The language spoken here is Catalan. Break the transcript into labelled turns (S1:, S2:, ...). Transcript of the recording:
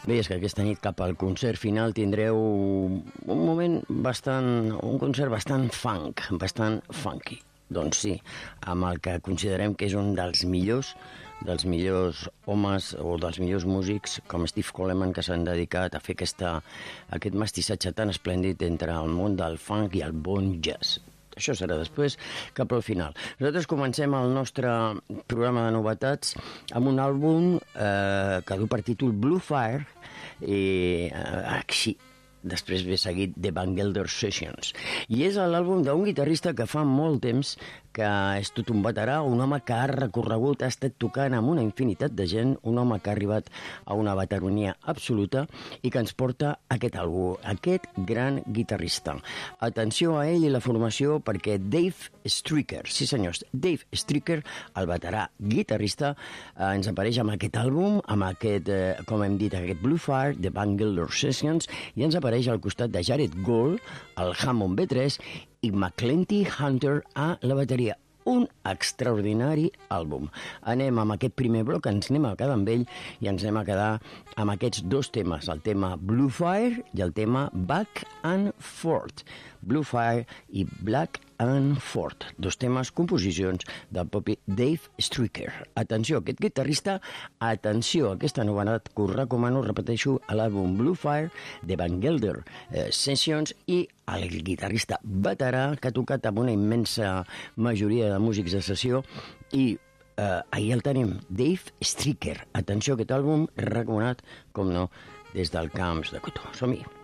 S1: Bé, és que aquesta nit cap al concert final tindreu un concert bastant funk, bastant funky. Doncs sí, amb el que considerem que és un dels millors homes o dels millors músics com Steve Coleman, que s'han dedicat a fer aquest mestissatge tan esplèndid entre el món del funk i el bon jazz. Això serà després, cap al final. Nosaltres comencem el nostre programa de novetats amb un àlbum que du per títol Blue Fire i així. Després ve seguit The Van Gelder Sessions. I és l'àlbum d'un guitarrista que fa molt temps que és tot un veterà, un home que ha recorregut, ha estat tocant amb una infinitat de gent, un home que ha arribat a una veterania absoluta i que ens porta aquest àlbum, aquest gran guitarrista. Atenció a ell i la formació perquè Dave Stryker, sí senyors, Dave Stryker, el veterà guitarrista, ens apareix amb aquest àlbum, amb aquest, com hem dit, aquest Blue Fire, The Van Gelder Sessions, i ens apareix al costat de Jared Gold, el Hammond B3 i McClenty Hunter a la bateria. Un extraordinari àlbum. Anem amb aquest primer bloc, ens anem a quedar amb ell i ens anem a quedar amb aquests dos temes, el tema Blue Fire i el tema Back and Forth. Blue Fire i Black and Forth, dos temes, composicions del propi Dave Stryker. Atenció a aquest guitarrista, atenció a aquesta novetat que us recomano, repeteixo, a l'àlbum Blue Fire de Van Gelder Sessions i el guitarrista veterà que ha tocat amb una immensa majoria de músics de sessió i ahir el tenim, Dave Stryker. Atenció a aquest àlbum recomanat, com no, des del Camps de Cotó. Som-hi!